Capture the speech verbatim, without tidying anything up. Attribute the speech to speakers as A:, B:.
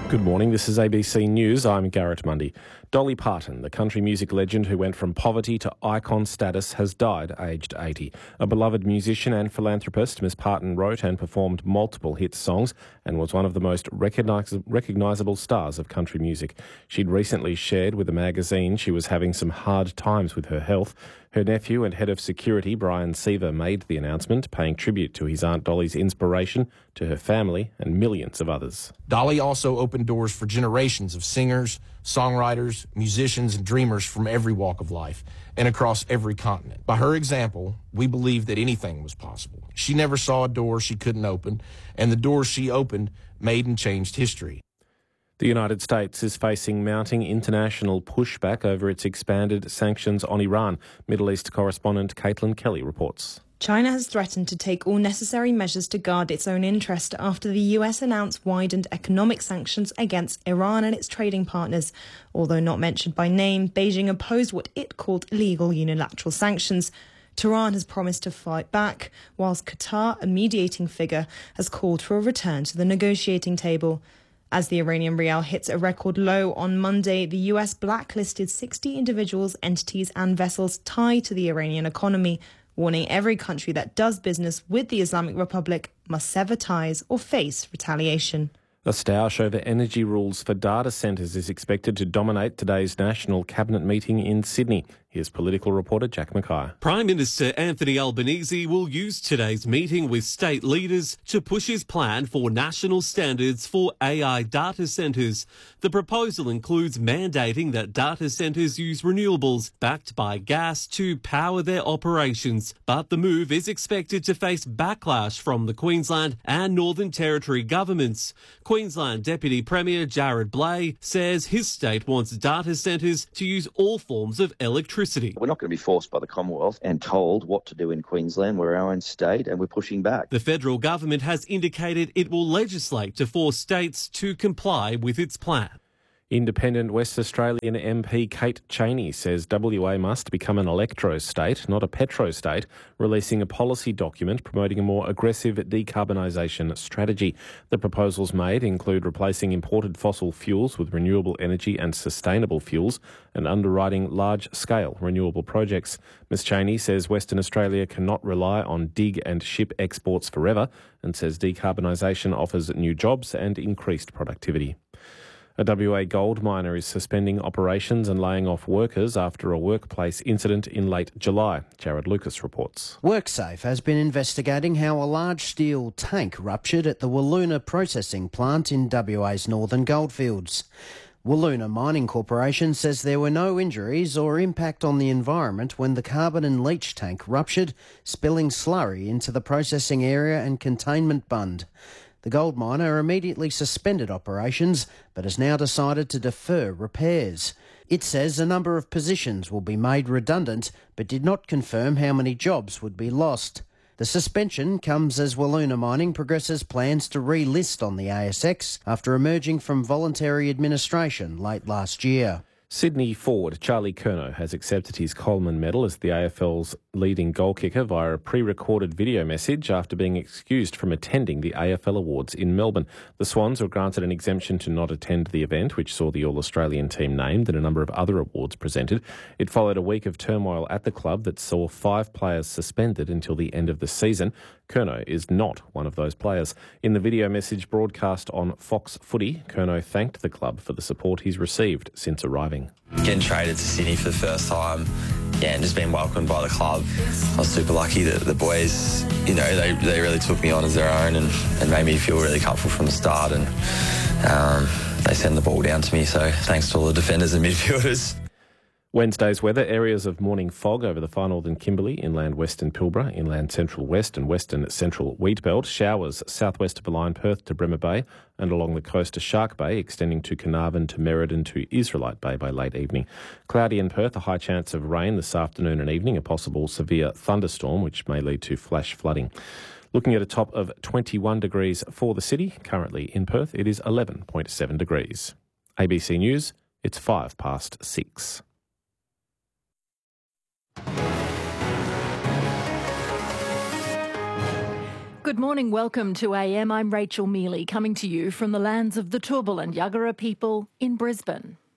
A: Good morning, this is A B C News. I'm Garrett Mundy. Dolly Parton, the country music legend who went from poverty to icon status, has died aged eighty. A beloved musician and philanthropist, Miss Parton wrote and performed multiple hit songs and was one of the most recognis- recognisable stars of country music. She'd recently shared with a magazine she was having some hard times with her health. Her nephew and head of security, Brian Seaver, made the announcement, paying tribute to his Aunt Dolly's inspiration, to her family and millions of others.
B: Dolly also opened doors for generations of singers, songwriters, musicians, and dreamers from every walk of life and across every continent. By her example, we believed that anything was possible. She never saw a door she couldn't open, and the doors she opened made and changed history.
A: The United States is facing mounting international pushback over its expanded sanctions on Iran. Middle East correspondent Caitlin Kelly reports.
C: China has threatened to take all necessary measures to guard its own interest after the U S announced widened economic sanctions against Iran and its trading partners. Although not mentioned by name, Beijing opposed what it called illegal unilateral sanctions. Tehran has promised to fight back, whilst Qatar, a mediating figure, has called for a return to the negotiating table. As the Iranian rial hits a record low on Monday, the U S blacklisted sixty individuals, entities and vessels tied to the Iranian economy, warning every country that does business with the Islamic Republic must sever ties or face retaliation.
A: A stoush over energy rules for data centres is expected to dominate today's National Cabinet meeting in Sydney. Here's political reporter Jack Mackay.
D: Prime Minister Anthony Albanese will use today's meeting with state leaders to push his plan for national standards for A I data centres. The proposal includes mandating that data centres use renewables backed by gas to power their operations. But the move is expected to face backlash from the Queensland and Northern Territory governments. Queensland Deputy Premier Jared Blay says his state wants data centres to use all forms of electricity.
E: We're not going to be forced by the Commonwealth and told what to do in Queensland. We're our own state and we're pushing back.
D: The federal government has indicated it will legislate to force states to comply with its plan.
A: Independent West Australian M P Kate Chaney says W A must become an electro-state, not a petro-state, releasing a policy document promoting a more aggressive decarbonisation strategy. The proposals made include replacing imported fossil fuels with renewable energy and sustainable fuels and underwriting large-scale renewable projects. Ms Chaney says Western Australia cannot rely on dig and ship exports forever and says decarbonisation offers new jobs and increased productivity. A W A gold miner is suspending operations and laying off workers after a workplace incident in late July. Jared Lucas reports.
F: WorkSafe has been investigating how a large steel tank ruptured at the Wiluna processing plant in W A's northern goldfields. Wiluna Mining Corporation says there were no injuries or impact on the environment when the carbon and leach tank ruptured, spilling slurry into the processing area and containment bund. The gold miner immediately suspended operations but has now decided to defer repairs. It says a number of positions will be made redundant but did not confirm how many jobs would be lost. The suspension comes as Wiluna Mining progresses plans to relist on the A S X after emerging from voluntary administration late last year.
A: Sydney forward Charlie Curnow has accepted his Coleman Medal as the A F L's leading goal kicker via a pre-recorded video message after being excused from attending the A F L Awards in Melbourne. The Swans were granted an exemption to not attend the event, which saw the All-Australian team named and a number of other awards presented. It followed a week of turmoil at the club that saw five players suspended until the end of the season. Curnow is not one of those players. In the video message broadcast on Fox Footy, Curnow thanked the club for the support he's received since arriving.
G: Getting traded to Sydney for the first time, yeah, and just being welcomed by the club. I was super lucky that the boys, you know, they, they really took me on as their own and, and made me feel really comfortable from the start, and um, they sent the ball down to me, so thanks to all the defenders and midfielders.
A: Wednesday's weather, areas of morning fog over the far northern Kimberley, inland western Pilbara, inland central west and western central Wheatbelt, showers southwest of Belline, Perth to Bremer Bay and along the coast to Shark Bay, extending to Carnarvon to Merredin to Israelite Bay by late evening. Cloudy in Perth, a high chance of rain this afternoon and evening, a possible severe thunderstorm which may lead to flash flooding. Looking at a top of twenty-one degrees for the city, currently in Perth it is eleven point seven degrees. A B C News, it's five past six.
H: Good Good morning, welcome to A M. I'm Rachel Mealy, coming to you from the lands of the Turrbal and Yagara people in Brisbane.